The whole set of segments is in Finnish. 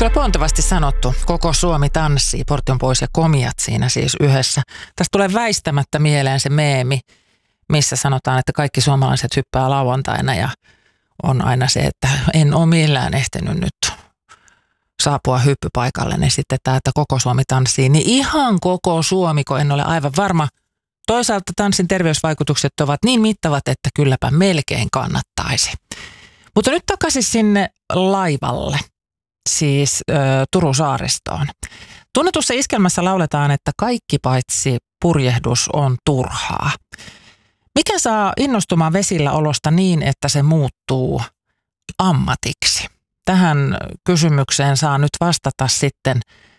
kyllä pontevasti sanottu. Koko Suomi tanssii, Portion pois ja komiat siinä siis yhdessä. Tästä tulee väistämättä mieleen se meemi, missä sanotaan, että kaikki suomalaiset hyppää lauantaina ja on aina se, että en ole millään ehtinyt nyt saapua hyppypaikalle, niin sitten tämä, että koko Suomi tanssii, niin ihan koko Suomi, kun en ole aivan varma. Toisaalta tanssin terveysvaikutukset ovat niin mittavat, että kylläpä melkein kannattaisi. Mutta nyt takaisin sinne laivalle, siis Turun saaristoon. Tunnetussa iskelmässä lauletaan, että kaikki paitsi purjehdus on turhaa. Mikä saa innostumaan vesillä olosta niin, että se muuttuu ammatiksi? Tähän kysymykseen saa nyt vastata sitten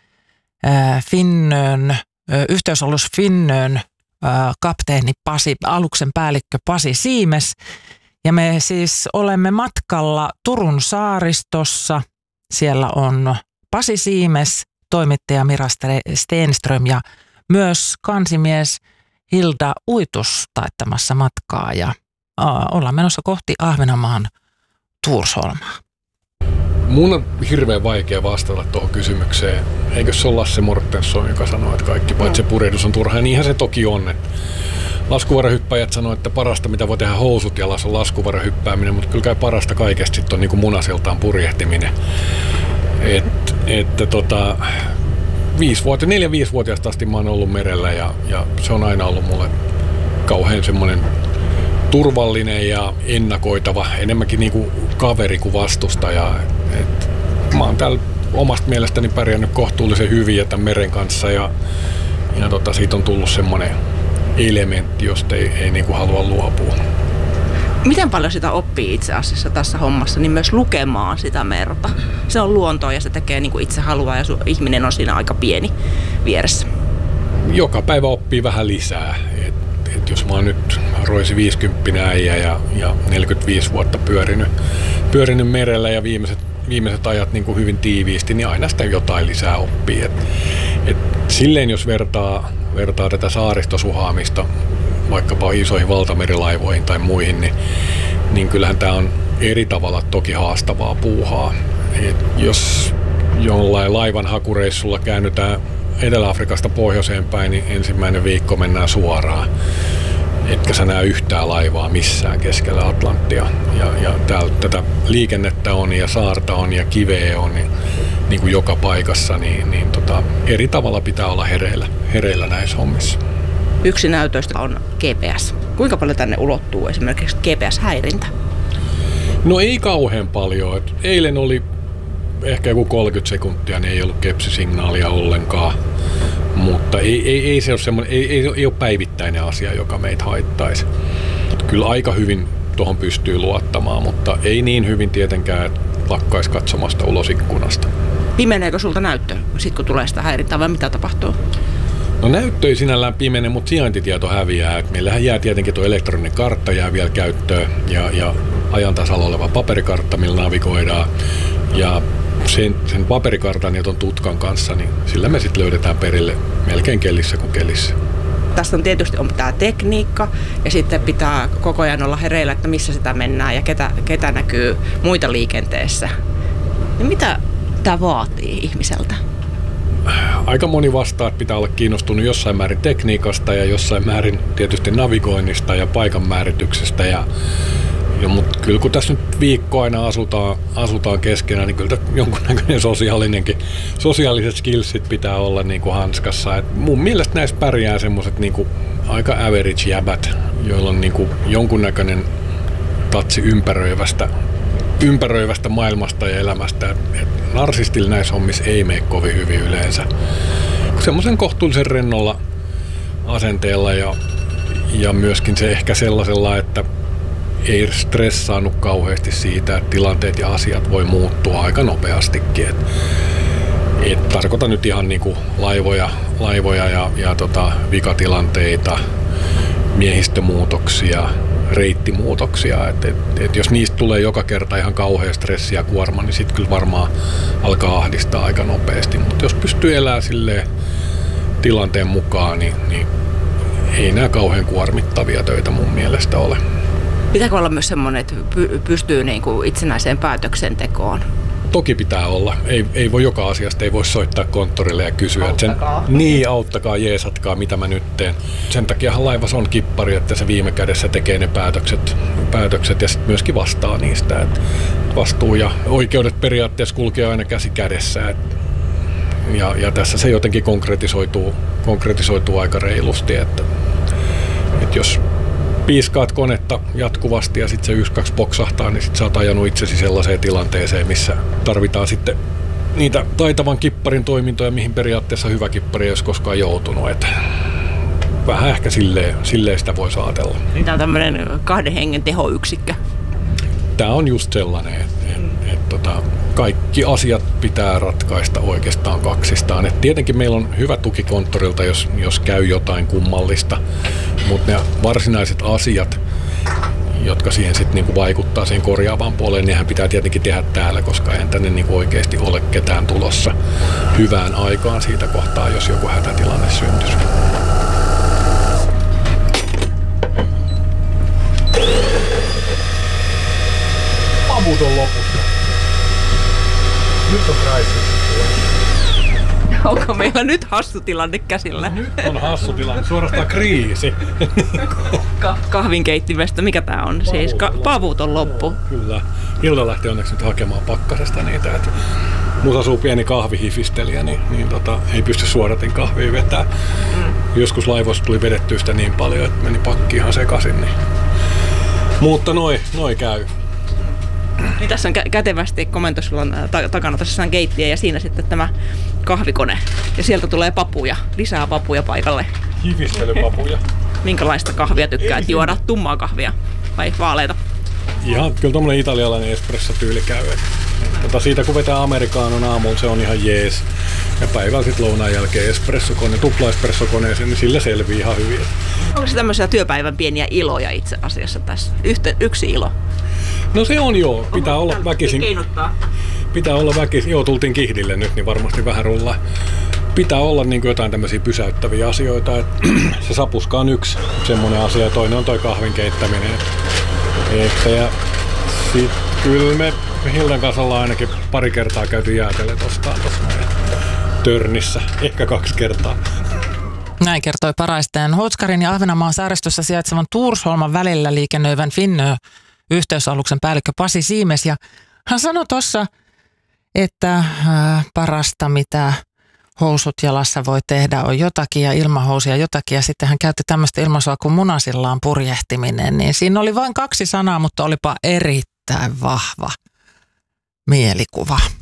yhteysalus Finnön kapteeni Pasi, aluksen päällikkö Pasi Siimes. Ja me siis olemme matkalla Turun saaristossa. Siellä on Pasi Siimes, toimittaja Mira Stenström ja myös kansimies Hilda Uitus taittamassa matkaa. Ja ollaan menossa kohti Ahvenanmaan Tursholmaa. Mun on hirveän vaikea vastata tuohon kysymykseen. Eikö se ole Lasse Mortensson, joka sanoo, että kaikki paitsi purjehdus on turhaa? Ja niinhän se toki on. Laskuvarahyppäjät sanoo, että parasta mitä voi tehdä housut jalassa on laskuvarahyppääminen, mutta kyllä kai parasta kaikesta sitten on niin kuin munasiltaan purjehtiminen. 4-5-vuotiaasta asti mä oon ollut merellä ja se on aina ollut mulle kauhean semmoinen turvallinen ja ennakoitava, enemmänkin niinku kaveri kuin vastustaja. Mä oon täällä omasta mielestäni pärjännyt kohtuullisen hyvin ja tämän meren kanssa ja siitä on tullut semmoinen elementti, josta ei niinku halua luopua. Miten paljon sitä oppii itse asiassa tässä hommassa, niin myös lukemaan sitä merta? Se on luontoa ja se tekee niin kuin itse haluaa ja ihminen on siinä aika pieni vieressä. Joka päivä oppii vähän lisää. Et jos mä oon nyt roisi 50 äijä ja 45 vuotta pyörinyt merellä ja viimeiset ajat niin kuin hyvin tiiviisti, niin aina sitä jotain lisää oppii. Silleen jos vertaa tätä saaristosuhaamista vaikkapa isoihin valtamerilaivoihin tai muihin, niin kyllähän tämä on eri tavalla toki haastavaa puuhaa. Jos jollain laivan hakureissulla käännytään Etelä-Afrikasta pohjoiseen päin, niin ensimmäinen viikko mennään suoraan. Etkä sä näe yhtään laivaa missään keskellä Atlanttia. Ja täällä tätä liikennettä on ja saarta on ja kiveä on niin kuin joka paikassa, niin eri tavalla pitää olla hereillä näissä hommissa. Yksi näytöistä on GPS. Kuinka paljon tänne ulottuu esimerkiksi GPS-häirintä? No ei kauhean paljon. Eilen oli ehkä joku 30 sekuntia, niin ei ollut kepsisignaalia ollenkaan. Mutta ei se ole semmoinen, ei ole päivittäinen asia, joka meitä haittaisi. Kyllä aika hyvin tuohon pystyy luottamaan, mutta ei niin hyvin tietenkään, että lakkaisi katsomasta ulos ikkunasta. Pimeneekö sulta näyttö, sit kun tulee sitä häirintää, vai mitä tapahtuu? No näyttö ei sinällään pimene, mutta sijaintitieto häviää. Et meillähän jää tietenkin tuo elektroninen kartta jää vielä käyttöön ja ajan tasalla oleva paperikartta, millä navigoidaan. Ja sen paperikartan ja ton tutkan kanssa, niin sillä me sitten löydetään perille melkein kellissä kuin kellissä. Tästä on tietysti tämä tekniikka ja sitten pitää koko ajan olla hereillä, että missä sitä mennään ja ketä näkyy muita liikenteessä. Niin mitä tämä vaatii ihmiseltä? Aika moni vastaa, että pitää olla kiinnostunut jossain määrin tekniikasta ja jossain määrin tietysti navigoinnista ja paikan määrityksestä. Mutta kyllä kun tässä nyt viikko aina asutaan keskenään, niin kyllä jonkunnäköinen sosiaaliset skillsit pitää olla niin kuin hanskassa. Et mun mielestä näissä pärjää semmoiset niin kuin aika average jäbät, joilla on niin kuin jonkunnäköinen tatsi ympäröivästä maailmasta ja elämästä. Et narsistilla näissä hommissa ei mene kovin hyvin yleensä. Semmoisen kohtuullisen rennolla asenteella ja myöskin se ehkä sellaisella, että ei stressaannut kauheasti siitä, että tilanteet ja asiat voi muuttua aika nopeastikin. Et tarkoitan nyt ihan niinku laivoja ja vikatilanteita, miehistömuutoksia, reittimuutoksia. Et jos niistä tulee joka kerta ihan kauhea stressi ja kuorma, niin sitten kyllä varmaan alkaa ahdistaa aika nopeasti. Mutta jos pystyy elämään silleen tilanteen mukaan, niin ei nämä kauhean kuormittavia töitä mun mielestä ole. Pitääkö olla myös semmoinen, että pystyy niinku itsenäiseen päätöksentekoon? Toki pitää olla. Ei voi joka asiasta, ei voi soittaa konttorille ja kysyä, auttakaa. Auttakaa, jeesatkaa, mitä mä nyt teen. Sen takiahan laivassa on kippari, että se viime kädessä tekee ne päätökset ja sitten myöskin vastaa niistä. Et vastuu ja oikeudet periaatteessa kulkee aina käsi kädessä. Ja tässä se jotenkin konkretisoituu aika reilusti, että jos piiskaat konetta jatkuvasti ja sitten se 1-2 poksahtaa, niin sitten sä oot ajanut itsesi sellaiseen tilanteeseen, missä tarvitaan sitten niitä taitavan kipparin toimintoja, mihin periaatteessa hyvä kippari ei olisi koskaan joutunut. Et vähän ehkä silleen sitä voi ajatella. Tämä on tämmöinen 2 hengen tehoyksikkö. Tämä on just sellainen, että kaikki asiat pitää ratkaista oikeastaan kaksistaan. Et tietenkin meillä on hyvä tuki konttorilta, jos käy jotain kummallista, mutta ne varsinaiset asiat, jotka siihen sitten niinku vaikuttaa siihen korjaavaan puoleen, nehän pitää tietenkin tehdä täällä, koska eihän tänne niinku oikeasti ole ketään tulossa hyvään aikaan siitä kohtaa, jos joku hätätilanne syntyisi. Pavut on lopussa. Nyt on kriisi. Onko meillä nyt hassu tilanne käsillä? Nyt on hassu tilanne, suorastaan kriisi. Kahvinkeittimestä, mikä tää on? Siis pavut on loppu. Kyllä. Hilda lähti onneksi nyt hakemaan pakkasesta niitä. Mut asuu pieni kahvihifistelijä, niin ei pysty suodatin kahvia vetää. Joskus laivoissa tuli vedettyä sitä niin paljon, että meni pakki ihan sekaisin. Niin. Mutta noi käy. Niin tässä on kätevästi komento, sulla on takana tosiaan keittiö ja siinä sitten tämä kahvikone. Ja sieltä tulee papuja, lisää papuja paikalle. Hifistelypapuja. Minkälaista kahvia tykkäät juoda? Tummaa kahvia vai vaaleita? Ihan kyllä tommonen italialainen espresso-tyyli käy. Siitä kun vetää amerikaanon aamulla, se on ihan jees. Ja päivällä sitten lounaan jälkeen espressokone, tupla-espressokoneeseen, niin sillä selvii ihan hyvin. Onko se tämmöisiä työpäivän pieniä iloja itse asiassa tässä? Yksi ilo? No se on joo. Pitää olla väkisin. Keinuttaa. Pitää olla väkisin. Joo, tultiin Kihdille nyt, niin varmasti vähän rullaa. Pitää olla niin kuin jotain tämmöisiä pysäyttäviä asioita. Se sapuska on yksi semmoinen asia ja toinen on toi kahvin keittäminen. Ja sit kyllä me Hildan kanssa ollaan ainakin pari kertaa käyty jäätelle tuossa Törnissä. Ehkä 2 kertaa. Näin kertoi paraisteen Houtskärin ja Ahvenanmaan saaristossa sijaitsevan Tuursholman välillä liikennöivän Finnair-yhteysaluksen päällikkö Pasi Siimes. Ja hän sanoi tuossa, että parasta mitä housut jalassa voi tehdä on jotakin ja ilmahousia jotakin. Ja sitten hän käytti tämmöistä ilmaisua kuin munasillaan purjehtiminen. Niin siinä oli vain 2 sanaa, mutta olipa erittäin vahva mielikuva.